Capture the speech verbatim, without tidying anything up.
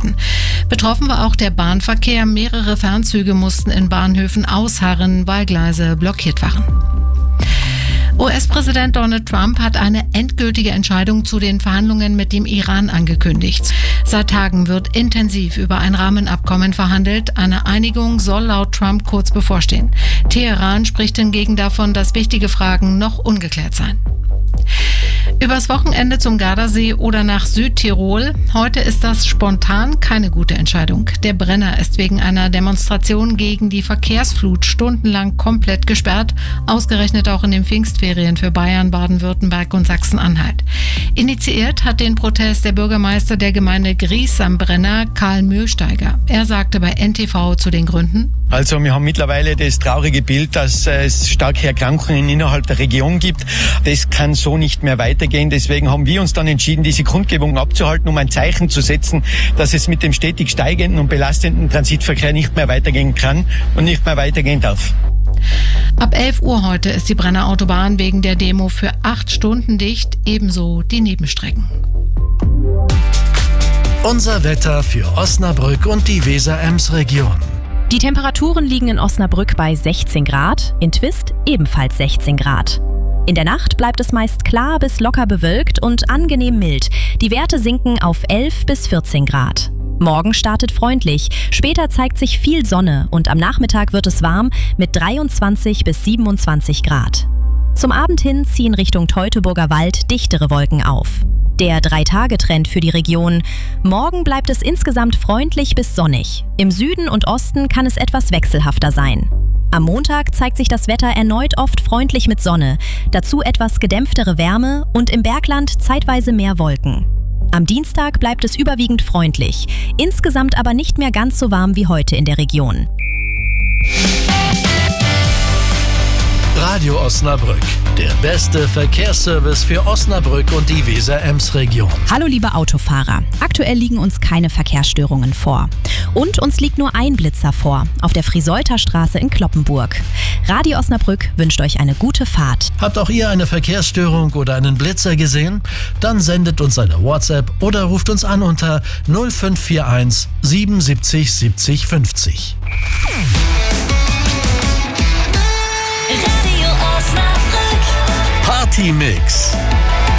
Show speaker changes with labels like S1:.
S1: werden. Betroffen war auch der Bahnverkehr. Mehrere Fernzüge mussten in Bahnhöfen ausharren, weil Gleise blockiert waren. U S-Präsident Donald Trump hat eine endgültige Entscheidung zu den Verhandlungen mit dem Iran angekündigt. Seit Tagen wird intensiv über ein Rahmenabkommen verhandelt. Eine Einigung soll laut Trump kurz bevorstehen. Teheran spricht hingegen davon, dass wichtige Fragen noch ungeklärt seien. Übers Wochenende zum Gardasee oder nach Südtirol. Heute ist das spontan keine gute Entscheidung. Der Brenner ist wegen einer Demonstration gegen die Verkehrsflut stundenlang komplett gesperrt. Ausgerechnet auch in den Pfingstferien für Bayern, Baden-Württemberg und Sachsen-Anhalt. Initiiert hat den Protest der Bürgermeister der Gemeinde Gries am Brenner, Karl Mühlsteiger. Er sagte bei N T V zu den Gründen:
S2: Also wir haben mittlerweile das traurige Bild, dass es starke Erkrankungen innerhalb der Region gibt. Das kann so nicht mehr weitergehen. Deswegen haben wir uns dann entschieden, diese Kundgebung abzuhalten, um ein Zeichen zu setzen, dass es mit dem stetig steigenden und belastenden Transitverkehr nicht mehr weitergehen kann und nicht mehr weitergehen darf.
S1: Ab elf Uhr heute ist die Brenner Autobahn wegen der Demo für acht Stunden dicht, ebenso die Nebenstrecken.
S3: Unser Wetter für Osnabrück und die Weser-Ems-Region.
S4: Die Temperaturen liegen in Osnabrück bei sechzehn Grad, in Twist ebenfalls sechzehn Grad. In der Nacht bleibt es meist klar bis locker bewölkt und angenehm mild. Die Werte sinken auf elf bis vierzehn Grad. Morgen startet freundlich, später zeigt sich viel Sonne und am Nachmittag wird es warm mit dreiundzwanzig bis siebenundzwanzig Grad. Zum Abend hin ziehen Richtung Teutoburger Wald dichtere Wolken auf. Der Drei-Tage-Trend für die Region: Morgen bleibt es insgesamt freundlich bis sonnig. Im Süden und Osten kann es etwas wechselhafter sein. Am Montag zeigt sich das Wetter erneut oft freundlich mit Sonne, dazu etwas gedämpftere Wärme und im Bergland zeitweise mehr Wolken. Am Dienstag bleibt es überwiegend freundlich, insgesamt aber nicht mehr ganz so warm wie heute in der Region.
S3: Radio Osnabrück, der beste Verkehrsservice für Osnabrück und die Weser-Ems-Region.
S4: Hallo liebe Autofahrer, aktuell liegen uns keine Verkehrsstörungen vor. Und uns liegt nur ein Blitzer vor, auf der Friseuther Straße in Cloppenburg. Radio Osnabrück wünscht euch eine gute Fahrt.
S3: Habt auch ihr eine Verkehrsstörung oder einen Blitzer gesehen? Dann sendet uns eine WhatsApp oder ruft uns an unter null fünf vier eins siebenundsiebzig siebzig fünfzig.
S5: Radio Osnabrück.
S3: Party Mix.